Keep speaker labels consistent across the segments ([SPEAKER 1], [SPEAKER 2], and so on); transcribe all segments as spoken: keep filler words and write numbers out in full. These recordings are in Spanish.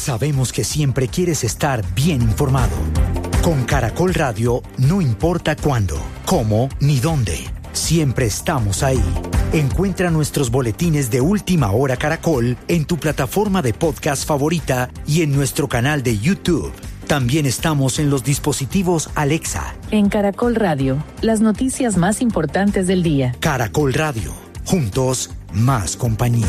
[SPEAKER 1] Sabemos que siempre quieres estar bien informado. Con Caracol Radio, no importa cuándo, cómo ni dónde. Siempre estamos ahí. Encuentra nuestros boletines de Última Hora Caracol en tu plataforma de podcast favorita y en nuestro canal de YouTube. También estamos en los dispositivos Alexa.
[SPEAKER 2] En Caracol Radio, las noticias más importantes del día.
[SPEAKER 1] Caracol Radio, juntos, más compañía.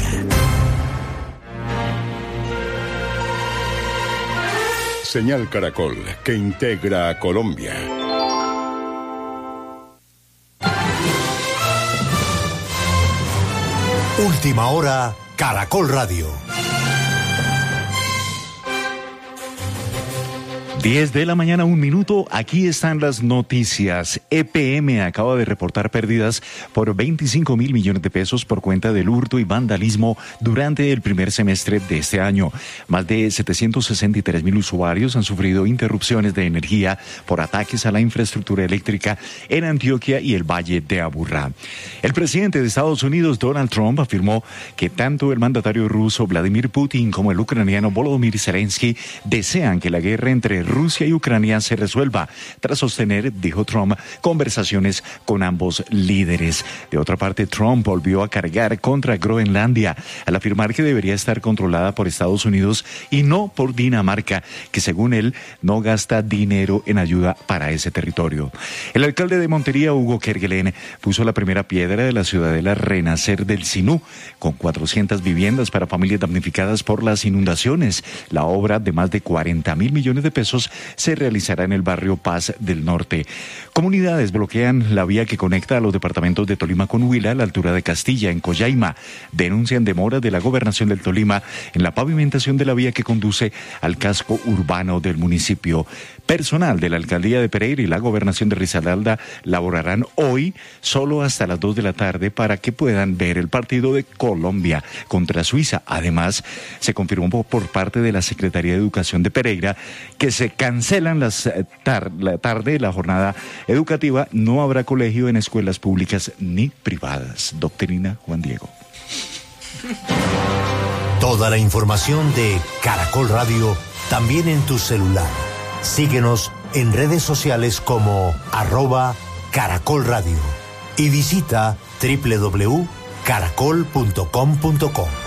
[SPEAKER 3] Señal Caracol, que integra a Colombia.
[SPEAKER 4] Última Hora, Caracol Radio.
[SPEAKER 5] diez de la mañana, un minuto. Aquí están las noticias. E P M acaba de reportar pérdidas por veinticinco mil millones de pesos por cuenta del hurto y vandalismo durante el primer semestre de este año. Más de setecientos sesenta y tres mil usuarios han sufrido interrupciones de energía por ataques a la infraestructura eléctrica en Antioquia y el Valle de Aburrá. El presidente de Estados Unidos, Donald Trump, afirmó que tanto el mandatario ruso Vladimir Putin como el ucraniano Volodymyr Zelensky desean que la guerra entre Rusia y Ucrania se resuelva, tras sostener, dijo Trump, conversaciones con ambos líderes. De otra parte, Trump volvió a cargar contra Groenlandia al afirmar que debería estar controlada por Estados Unidos y no por Dinamarca, que según él no gasta dinero en ayuda para ese territorio. El alcalde de Montería, Hugo Kerguelen, puso la primera piedra de la ciudadela Renacer del Sinú, con cuatrocientas viviendas para familias damnificadas por las inundaciones. La obra de más de cuarenta mil millones de pesos se realizará en el barrio Paz del Norte. Comunidades bloquean la vía que conecta a los departamentos de Tolima con Huila a la altura de Castilla, en Coyaima. Denuncian demoras de la gobernación del Tolima en la pavimentación de la vía que conduce al casco urbano del municipio. Personal de la alcaldía de Pereira y la gobernación de Risaralda laborarán hoy solo hasta las dos de la tarde para que puedan ver el partido de Colombia contra Suiza. Además, se confirmó por parte de la Secretaría de Educación de Pereira que se cancelan las tar- la tarde la jornada educativa. No habrá colegio en escuelas públicas ni privadas. Doctrina Juan Diego.
[SPEAKER 4] Toda la información de Caracol Radio también en tu celular. Síguenos en redes sociales como arroba Caracol Radio y visita doble u doble u doble u punto caracol punto com punto co.